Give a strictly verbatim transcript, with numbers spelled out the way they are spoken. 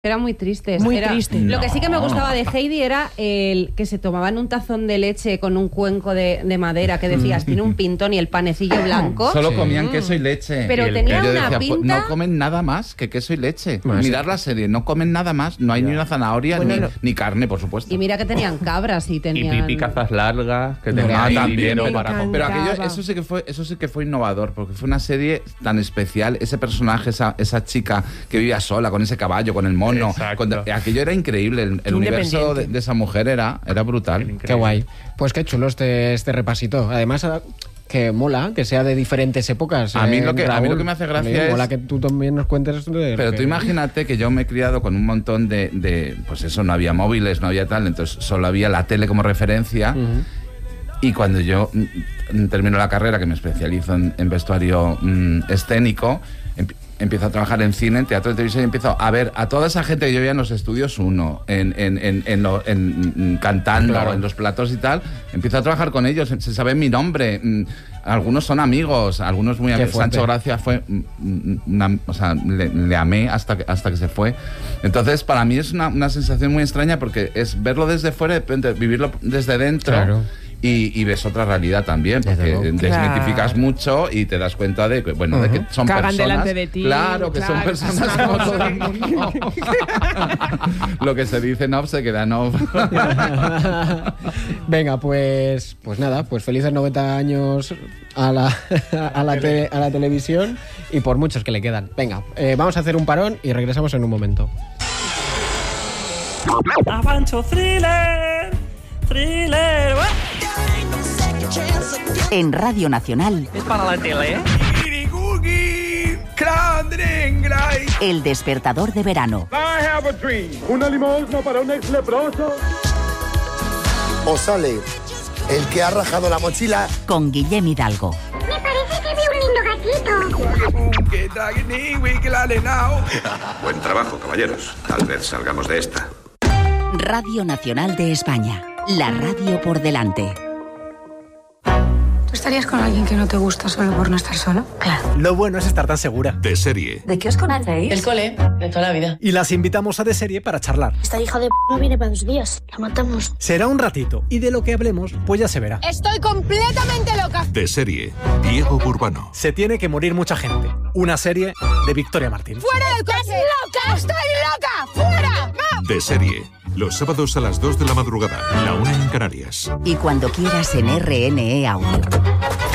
Eran muy tristes. Muy era, tristes. Lo que sí que me No. gustaba de Heidi era el que se tomaban un tazón de leche con un cuenco de, de madera que decías, tiene un pintón y el panecillo blanco. Solo Sí. comían queso y leche. Pero Y el tenía Y yo una decía, pues, pinta... no comen nada más que queso y leche. Bueno, Mirar sí. la serie, no comen nada más, no hay ni una zanahoria Bueno, ni, no. ni carne, por supuesto. Y mira que tenían cabras y Y tenían... pipi cazas largas, que No, tenía ah, ahí también, dinero me para encanta. comprar. Pero aquello, Encantaba. eso sí que fue, eso sí que fue innovador, porque fue una serie tan especial, ese personaje, esa, esa chica que vivía sola, con ese caballo, con el mono, Exacto. con- aquello era increíble, el, el universo de, independiente. de esa mujer era, era brutal. Increíble. Qué guay. Pues qué chulo este, este repasito. Además, ah, que mola, que sea de diferentes épocas. A mí eh, lo que- a mí Raúl. lo que me hace gracia Me es- mola que tú también nos cuentes de lo Pero que- tú imagínate que yo me he criado con un montón de, de, pues eso, no había móviles, no había tal, entonces solo había la tele como referencia. Ujú. Y cuando yo mm, termino la carrera, que me especializo en, en vestuario mm, escénico, emp- empiezo a trabajar en cine, en teatro, en televisión, y empiezo a ver a toda esa gente que yo veía en los estudios uno, en, en, en, en lo- en- mm, cantando, Claro. en los platos y tal, empiezo a trabajar con ellos, se sabe mi nombre, mm, algunos son amigos, algunos muy Qué amigos. fuerte. Sancho Gracia fue, mm, mm, una- o sea, le, le amé hasta que, hasta que se fue. Entonces, para mí es una, una sensación muy extraña porque es verlo desde fuera, de repente vivirlo desde dentro. Claro. Y, y ves otra realidad también, Desde porque luego. desmitificas Claro. mucho y te das cuenta de que, bueno, de que son Cagan personas. delante de ti, Claro, que son claro, personas claro. como todo el mundo. Lo que se dice en off se queda en off. Venga, pues, pues nada, pues felices noventa años a la, a la, te- a la televisión y por muchos que le quedan. Venga, eh, vamos a hacer un parón y regresamos en un momento. Avancho thriller, thriller. ¡Uah! En Radio Nacional, Es para la tele, ¿eh? El Despertador de Verano. Una limosna para un ex leproso. O sale el que ha rajado la mochila. Con Guillem Hidalgo. Buen trabajo, caballeros. Tal vez salgamos de esta. Radio Nacional de España. La radio por delante. ¿Tú estarías con alguien que no te gusta solo por no estar solo? Claro. Lo bueno es estar tan segura. De serie. ¿De qué os conocéis? Del cole, de toda la vida. Y las invitamos a De Serie para charlar. Esta hija de p no viene para dos días. La matamos. Será un ratito y de lo que hablemos, pues ya se verá. Estoy completamente loca. De serie. Diego Burbano. Se tiene que morir mucha gente. Una serie de Victoria Martín. ¡Fuera del coche! ¡Loca! ¡Estoy loca! ¡Fuera! De serie. Los sábados a las dos de la madrugada. La una en Canarias. Y cuando quieras en R N E Audio.